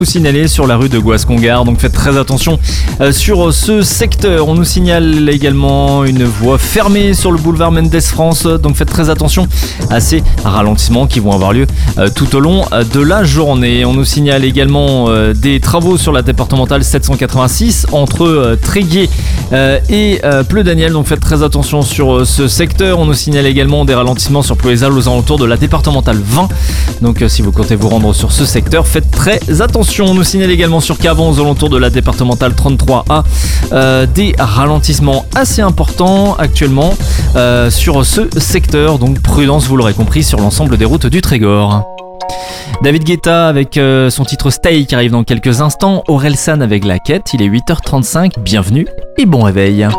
Signalé sur la rue de Guascongar, donc faites très attention sur ce secteur. On nous signale également une voie fermée sur le boulevard Mendes France, donc faites très attention à ces ralentissements qui vont avoir lieu tout au long de la journée. On nous signale également des travaux sur la départementale 786 entre Tréguier et Pleu-Daniel, donc faites très attention sur ce secteur. On nous signale également des ralentissements sur Plouézal aux alentours de la départementale 20, donc si vous comptez vous rendre sur ce secteur, faites très attention. On nous signale également sur Cavan aux alentours de la départementale 33A des ralentissements assez importants actuellement sur ce secteur, donc prudence, vous l'aurez compris, sur l'ensemble des routes du Trégor. David Guetta avec son titre Stay qui arrive dans quelques instants, Orelsan avec La Quête, il est 8h35, bienvenue et bon réveil.